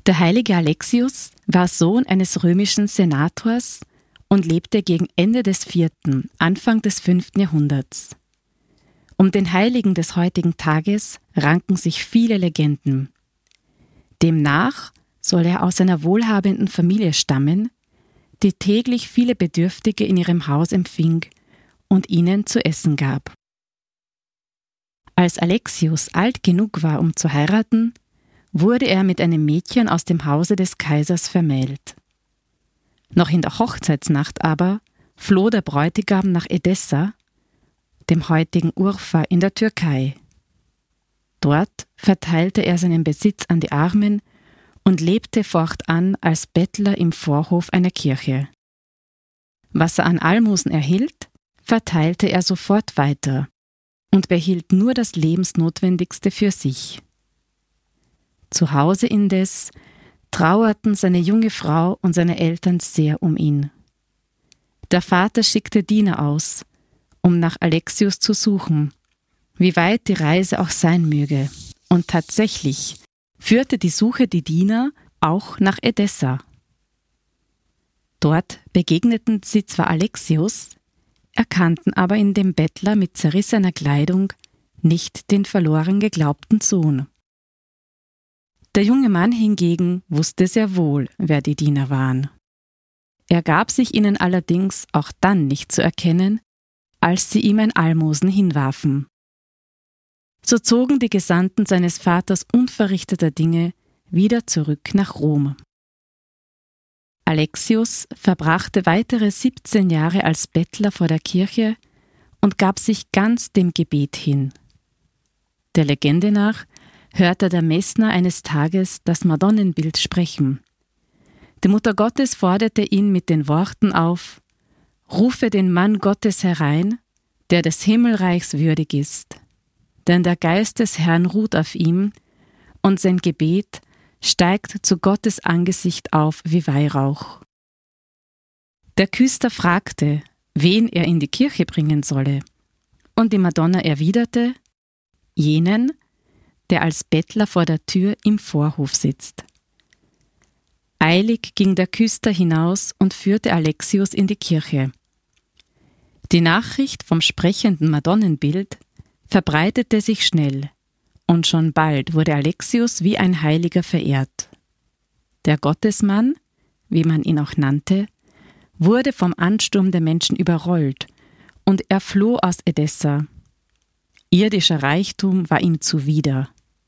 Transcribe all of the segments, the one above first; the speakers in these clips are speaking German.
Der heilige Alexius war Sohn eines römischen Senators und lebte gegen Ende des 4., Anfang des 5. Jahrhunderts. Um den Heiligen des heutigen Tages ranken sich viele Legenden. Demnach soll er aus einer wohlhabenden Familie stammen, die täglich viele Bedürftige in ihrem Haus empfing und ihnen zu essen gab. Als Alexius alt genug war, um zu heiraten, wurde er mit einem Mädchen aus dem Hause des Kaisers vermählt. Noch in der Hochzeitsnacht aber floh der Bräutigam nach Edessa, dem heutigen Urfa in der Türkei. Dort verteilte er seinen Besitz an die Armen und lebte fortan als Bettler im Vorhof einer Kirche. Was er an Almosen erhielt, verteilte er sofort weiter und behielt nur das Lebensnotwendigste für sich. Zu Hause indes trauerten seine junge Frau und seine Eltern sehr um ihn. Der Vater schickte Diener aus, um nach Alexius zu suchen, wie weit die Reise auch sein möge. Und tatsächlich führte die Suche die Diener auch nach Edessa. Dort begegneten sie zwar Alexius, erkannten aber in dem Bettler mit zerrissener Kleidung nicht den verloren geglaubten Sohn. Der junge Mann hingegen wusste sehr wohl, wer die Diener waren. Er gab sich ihnen allerdings auch dann nicht zu erkennen, als sie ihm ein Almosen hinwarfen. So zogen die Gesandten seines Vaters unverrichteter Dinge wieder zurück nach Rom. Alexius verbrachte weitere 17 Jahre als Bettler vor der Kirche und gab sich ganz dem Gebet hin. Der Legende nach hörte der Messner eines Tages das Madonnenbild sprechen. Die Mutter Gottes forderte ihn mit den Worten auf: Rufe den Mann Gottes herein, der des Himmelreichs würdig ist. Denn der Geist des Herrn ruht auf ihm, und sein Gebet steigt zu Gottes Angesicht auf wie Weihrauch. Der Küster fragte, wen er in die Kirche bringen solle, und die Madonna erwiderte: jenen, der als Bettler vor der Tür im Vorhof sitzt. Eilig ging der Küster hinaus und führte Alexius in die Kirche. Die Nachricht vom sprechenden Madonnenbild verbreitete sich schnell, und schon bald wurde Alexius wie ein Heiliger verehrt. Der Gottesmann, wie man ihn auch nannte, wurde vom Ansturm der Menschen überrollt, und er floh aus Edessa. Irdischer Reichtum war ihm zuwider.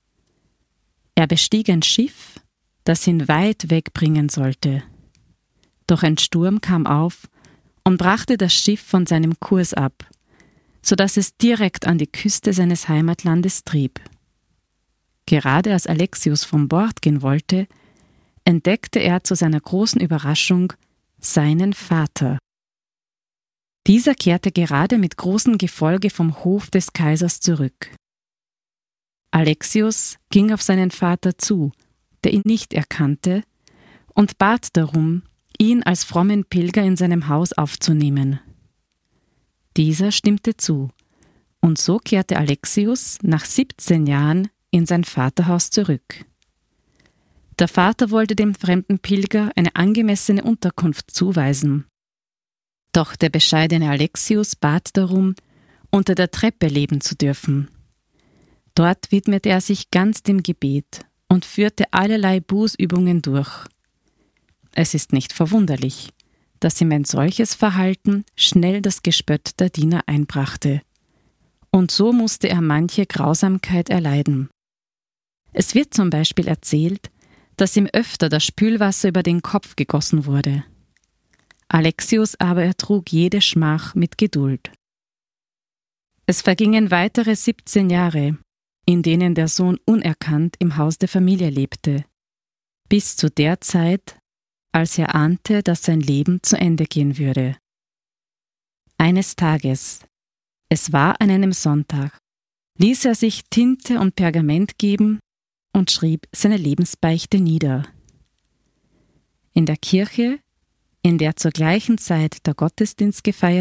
Er bestieg ein Schiff, das ihn weit wegbringen sollte. Doch ein Sturm kam auf und brachte das Schiff von seinem Kurs ab, so dass es direkt an die Küste seines Heimatlandes trieb. Gerade als Alexius von Bord gehen wollte, entdeckte er zu seiner großen Überraschung seinen Vater. Dieser kehrte gerade mit großem Gefolge vom Hof des Kaisers zurück. Alexius ging auf seinen Vater zu, der ihn nicht erkannte, und bat darum, ihn als frommen Pilger in seinem Haus aufzunehmen. Dieser stimmte zu, und so kehrte Alexius nach 17 Jahren in sein Vaterhaus zurück. Der Vater wollte dem fremden Pilger eine angemessene Unterkunft zuweisen. Doch der bescheidene Alexius bat darum, unter der Treppe leben zu dürfen. Dort widmete er sich ganz dem Gebet und führte allerlei Bußübungen durch. Es ist nicht verwunderlich, dass ihm ein solches Verhalten schnell das Gespött der Diener einbrachte. Und so musste er manche Grausamkeit erleiden. Es wird zum Beispiel erzählt, dass ihm öfter das Spülwasser über den Kopf gegossen wurde. Alexius aber ertrug jede Schmach mit Geduld. Es vergingen weitere 17 Jahre, in denen der Sohn unerkannt im Haus der Familie lebte, bis zu der Zeit, als er ahnte, dass sein Leben zu Ende gehen würde. Eines Tages, es war an einem Sonntag, ließ er sich Tinte und Pergament geben und schrieb seine Lebensbeichte nieder. In der Kirche, in der zur gleichen Zeit der Gottesdienst gefeiert